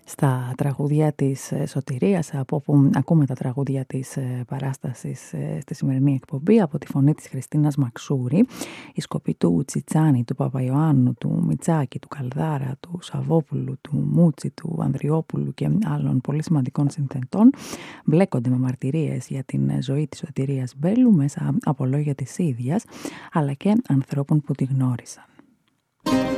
στα τραγούδια της Σωτηρίας, από όπου ακούμε τα τραγούδια της παράστασης στη σημερινή εκπομπή, από τη φωνή της Χριστίνας Μαξούρη, η σκοπή του Τσιτσάνη, του Παπαϊωάννου, του Μιτσάκη, του Καλδάρα, του Σαββόπουλου, του Μούτσι, του Ανδριόπουλου και άλλων πολύ σημαντικών συνθετών μπλέκονται με μαρτυρίες για την ζωή της Σωτηρίας Μπέλου μέσα από λόγια της ίδιας, αλλά και ανθρώπων που τη γνώρισαν.